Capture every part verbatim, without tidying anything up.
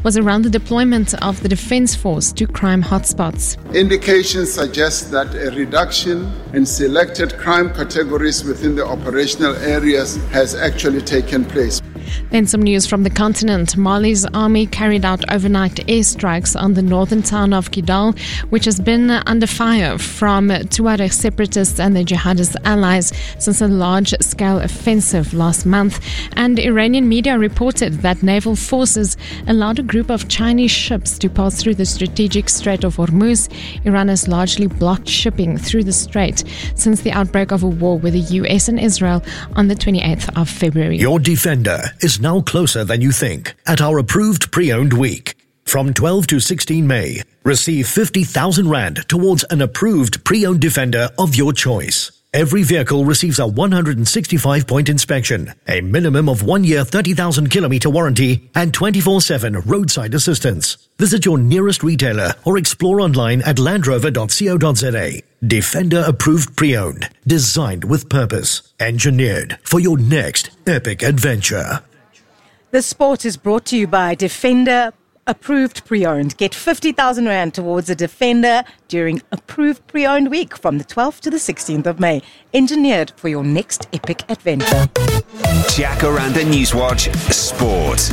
was around the deployment of the Defence Force to crime hotspots. Indications suggest that a reduction in selected crime categories within the operational areas has actually taken place. Then some news from the continent. Mali's army carried out overnight airstrikes on the northern town of Kidal, which has been under fire from Tuareg separatists and their jihadist allies since a large-scale offensive last month. And Iranian media reported that naval forces allowed a group of Chinese ships to pass through the strategic Strait of Hormuz. Iran has largely blocked shipping through the strait since the outbreak of a war with the U S and Israel on the twenty-eighth of February. Your Defender is now closer than you think at our approved pre-owned week. From twelve to sixteen May, receive fifty thousand rand towards an approved pre-owned Defender of your choice. Every vehicle receives a one hundred sixty-five point inspection, a minimum of one year thirty thousand kilometer warranty, and twenty-four seven roadside assistance. Visit your nearest retailer or explore online at landrover dot co dot za. Defender approved pre-owned, designed with purpose, engineered for your next epic adventure. The sport is brought to you by Defender Approved Pre-Owned. Get fifty thousand rand towards a Defender during Approved Pre-Owned Week from the twelfth to the sixteenth of May. Engineered for your next epic adventure. Jacaranda Newswatch Sport.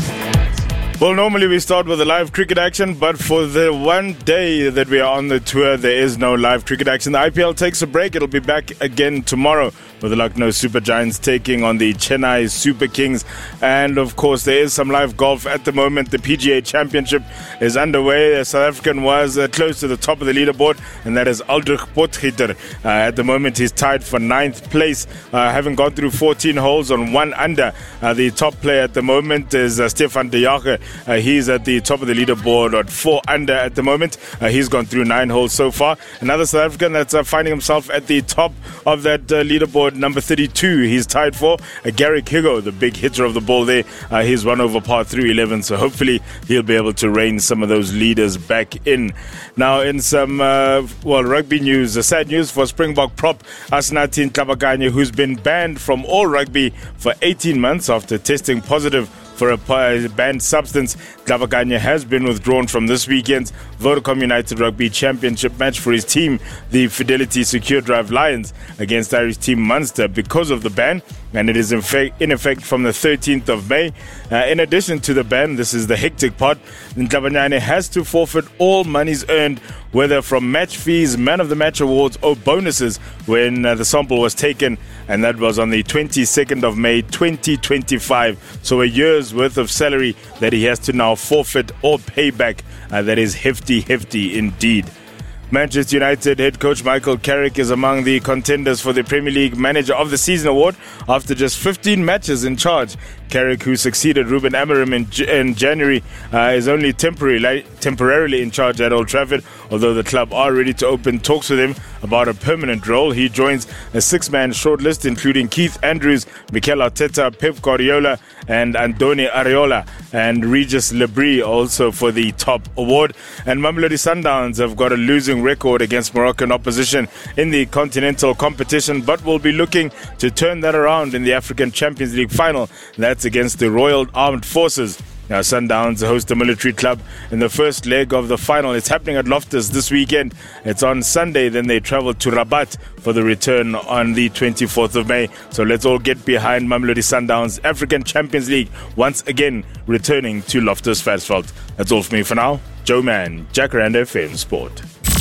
Well, normally we start with the live cricket action, but for the one day that we are on the tour, there is no live cricket action. The I P L takes a break. It'll be back again tomorrow with the Lucknow Super Giants taking on the Chennai Super Kings. And, of course, there is some live golf at the moment. The P G A Championship is underway. The South African was uh, close to the top of the leaderboard, and that is Aldrich Potgieter. Uh, at the moment, he's tied for ninth place, uh, having gone through fourteen holes on one under. Uh, the top player at the moment is uh, Stefan de Jager. Uh, he's at the top of the leaderboard at four under at the moment. Uh, he's gone through nine holes so far. Another South African that's uh, finding himself at the top of that uh, leaderboard, number thirty-two. He's tied for uh, Garrick Higo, the big hitter of the ball there. Uh, he's one over par three eleven, so hopefully he'll be able to rein some of those leaders back in. Now, in some uh, well rugby news, uh, sad news for Springbok prop Asnathi Tlabakanye, who's been banned from all rugby for eighteen months after testing positive for a banned substance. Tlabakanye has been withdrawn from this weekend's Vodacom United Rugby Championship match for his team, the Fidelity Secure Drive Lions, against Irish team Munster because of the ban, and it is in, fa- in effect from the thirteenth of May. Uh, in addition to the ban, this is the hectic part, Tlabakanye has to forfeit all monies earned, whether from match fees, man of the match awards, or bonuses, when uh, the sample was taken, and that was on the twenty-second of May twenty twenty-five. So a year's worth of salary that he has to now forfeit or pay back. Uh, that is hefty, hefty indeed. Manchester United head coach Michael Carrick is among the contenders for the Premier League Manager of the Season award after just fifteen matches in charge. Carrick, who succeeded Ruben Amorim in, in January, uh, is only temporarily, temporarily in charge at Old Trafford, although the club are ready to open talks with him about a permanent role. He joins a six-man shortlist including Keith Andrews, Mikel Arteta, Pep Guardiola and Andoni Areola, and Regis Lebris also for the top award. And Mamelodi Sundowns have got a losing record against Moroccan opposition in the continental competition, but will be looking to turn that around in the African Champions League final. That's against the Royal Armed Forces. Now, Sundowns host the military club in the first leg of the final. It's happening at Loftus this weekend. It's on Sunday. Then they travel to Rabat for the return on the twenty-fourth of May. So let's all get behind Mamelodi Sundowns African Champions League once again returning to Loftus Versfeld. That's all for me for now. Joe Mann, Jacaranda F M Sport.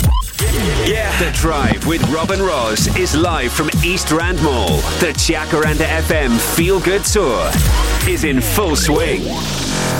Yeah. The Drive with Robin Ross is live from East Rand Mall. The Jacaranda F M Feel Good Tour is in full swing.